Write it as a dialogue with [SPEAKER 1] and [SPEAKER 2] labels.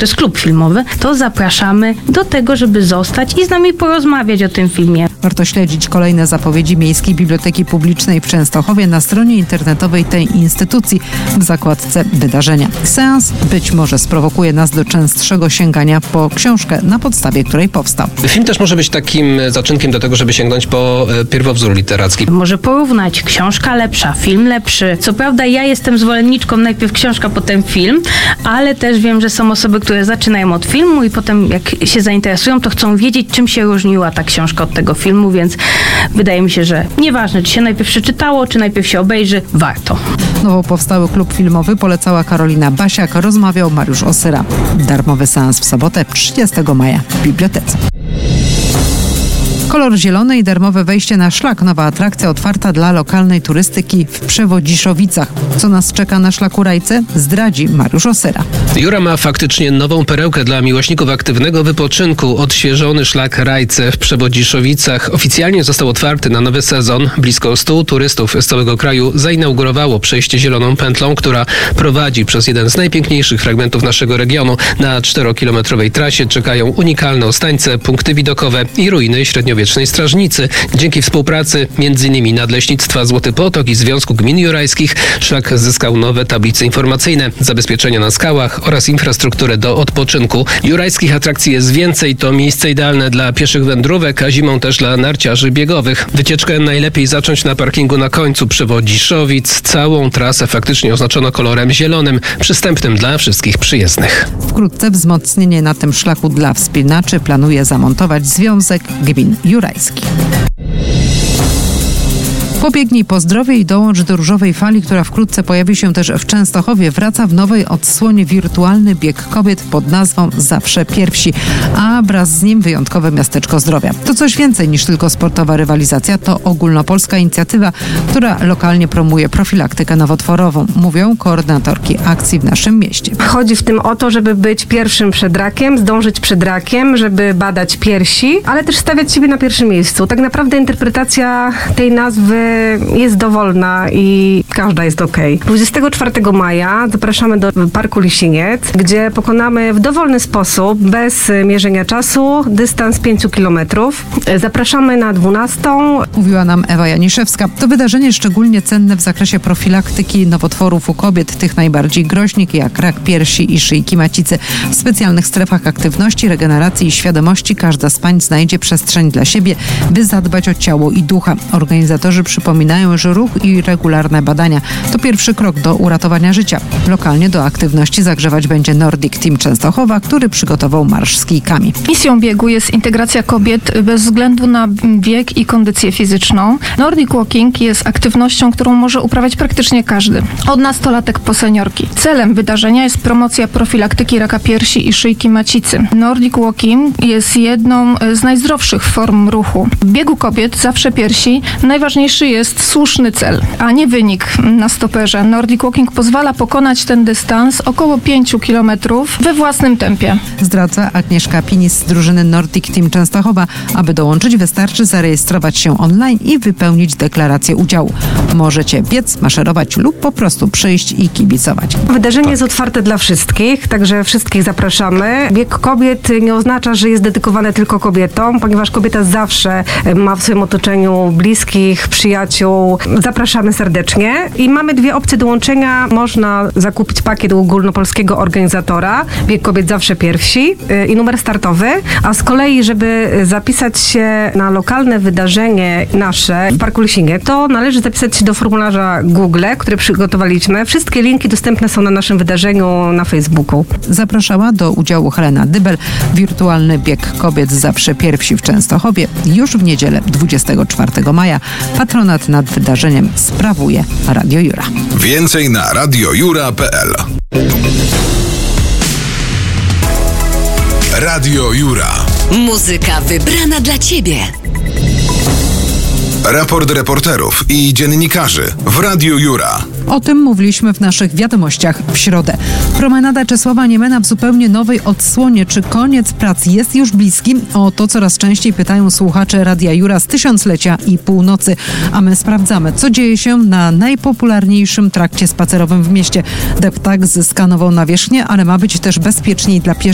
[SPEAKER 1] to jest klub filmowy, to zapraszamy do tego, żeby zostać i z nami porozmawiać o tym filmie.
[SPEAKER 2] Warto śledzić kolejne zapowiedzi Miejskiej Biblioteki Publicznej w Częstochowie na stronie internetowej tej instytucji w zakładce wydarzenia. Seans być może sprowokuje nas do częstszego sięgania po książkę, na podstawie której powstał.
[SPEAKER 3] Film też może być takim zaczynkiem do tego, żeby sięgnąć po pierwowzór literacki.
[SPEAKER 1] Może porównać książka lepsza, film lepszy. Co prawda ja jestem zwolenniczką najpierw książka, potem film, ale też wiem, że są osoby, które zaczynają od filmu i potem jak się zainteresują, to chcą wiedzieć, czym się różniła ta książka od tego filmu, więc wydaje mi się, że nieważne, czy się najpierw przeczytało, czy najpierw się obejrzy, warto.
[SPEAKER 2] Nowo powstały klub filmowy polecała Karolina Basiak, rozmawiał Mariusz Osyra. Darmowy seans w sobotę 30 maja w bibliotece. Kolor zielony i darmowe wejście na szlak. Nowa atrakcja otwarta dla lokalnej turystyki w Przewodziszowicach. Co nas czeka na szlaku Rajce? Zdradzi Mariusz Osyra.
[SPEAKER 3] Jura ma faktycznie nową perełkę dla miłośników aktywnego wypoczynku. Odświeżony szlak Rajce w Przewodziszowicach oficjalnie został otwarty na nowy sezon. Blisko 100 turystów z całego kraju zainaugurowało przejście zieloną pętlą, która prowadzi przez jeden z najpiękniejszych fragmentów naszego regionu. Na 4-kilometrowej trasie czekają unikalne ostańce, punkty widokowe i ruiny średniowiecznej strażnicy. Dzięki współpracy m.in. Nadleśnictwa Złoty Potok i Związku Gmin Jurajskich szlak zyskał nowe tablice informacyjne, zabezpieczenia na skałach oraz infrastrukturę do odpoczynku. Jurajskich atrakcji jest więcej, to miejsce idealne dla pieszych wędrówek, a zimą też dla narciarzy biegowych. Wycieczkę najlepiej zacząć na parkingu na końcu Przewodziszowic. Całą trasę faktycznie oznaczono kolorem zielonym, przystępnym dla wszystkich przyjezdnych.
[SPEAKER 2] Wkrótce wzmocnienie na tym szlaku dla wspinaczy planuje zamontować Związek Gmin Jurajskich. Pobiegnij po zdrowie i dołącz do różowej fali, która wkrótce pojawi się też w Częstochowie. Wraca w nowej odsłonie wirtualny bieg kobiet pod nazwą Zawsze Pierwsi, a wraz z nim wyjątkowe miasteczko zdrowia. To coś więcej niż tylko sportowa rywalizacja, to ogólnopolska inicjatywa, która lokalnie promuje profilaktykę nowotworową, mówią koordynatorki akcji w naszym mieście.
[SPEAKER 4] Chodzi w tym o to, żeby być pierwszym przed rakiem, zdążyć przed rakiem, żeby badać piersi, ale też stawiać siebie na pierwszym miejscu. Tak naprawdę interpretacja tej nazwy jest dowolna i każda jest okej. 24 maja zapraszamy do Parku Lisiniec, gdzie pokonamy w dowolny sposób, bez mierzenia czasu, dystans 5 kilometrów. Zapraszamy na 12.
[SPEAKER 2] Mówiła nam Ewa Janiszewska. To wydarzenie szczególnie cenne w zakresie profilaktyki nowotworów u kobiet, tych najbardziej groźnych jak rak piersi i szyjki macicy. W specjalnych strefach aktywności, regeneracji i świadomości każda z pań znajdzie przestrzeń dla siebie, by zadbać o ciało i ducha. Organizatorzy przypominają, że ruch i regularne badania to pierwszy krok do uratowania życia. Lokalnie do aktywności zagrzewać będzie Nordic Team Częstochowa, który przygotował marsz z kijkami.
[SPEAKER 5] Misją biegu jest integracja kobiet bez względu na wiek i kondycję fizyczną. Nordic Walking jest aktywnością, którą może uprawiać praktycznie każdy, od nastolatek po seniorki. Celem wydarzenia jest promocja profilaktyki raka piersi i szyjki macicy. Nordic Walking jest jedną z najzdrowszych form ruchu. W biegu kobiet Zawsze Piersi najważniejszy jest słuszny cel, a nie wynik na stoperze. Nordic Walking pozwala pokonać ten dystans około 5 km we własnym tempie.
[SPEAKER 2] Zdradza Agnieszka Pinis z drużyny Nordic Team Częstochowa. Aby dołączyć, wystarczy zarejestrować się online i wypełnić deklarację udziału. Możecie biec, maszerować lub po prostu przyjść i kibicować.
[SPEAKER 4] Wydarzenie jest otwarte dla wszystkich, także wszystkich zapraszamy. Bieg kobiet nie oznacza, że jest dedykowane tylko kobietom, ponieważ kobieta zawsze ma w swoim otoczeniu bliskich, przyjaciół. Zapraszamy serdecznie i mamy dwie opcje dołączenia. Można zakupić pakiet u ogólnopolskiego organizatora, Bieg Kobiet Zawsze Pierwsi i numer startowy, a z kolei, żeby zapisać się na lokalne wydarzenie nasze w Parku Lisiniec, to należy zapisać się do formularza Google, które przygotowaliśmy. Wszystkie linki dostępne są na naszym wydarzeniu na Facebooku.
[SPEAKER 2] Zapraszała do udziału Helena Dybel. Wirtualny Bieg Kobiet Zawsze Pierwsi w Częstochowie już w niedzielę 24 maja. Patronat nad wydarzeniem sprawuje Radio Jura.
[SPEAKER 6] Więcej na radiojura.pl. Radio Jura.
[SPEAKER 7] Muzyka wybrana dla Ciebie.
[SPEAKER 6] Raport reporterów i dziennikarzy w Radiu Jura.
[SPEAKER 2] O tym mówiliśmy w naszych wiadomościach w środę. Promenada Czesława Niemena w zupełnie nowej odsłonie. Czy koniec prac jest już bliski? O to coraz częściej pytają słuchacze Radia Jura z tysiąclecia i północy. A my sprawdzamy, co dzieje się na najpopularniejszym trakcie spacerowym w mieście. Deptak zyska nową nawierzchnię, ale ma być też bezpieczniej dla pieszych.